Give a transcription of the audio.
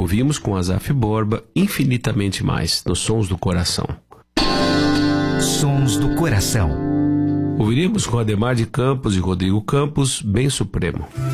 Ouvimos com Asaf Borba Infinitamente Mais, nos Sons do Coração. Sons do Coração. Ouviríamos com Ademar de Campos e Rodrigo Campos, Bem Supremo.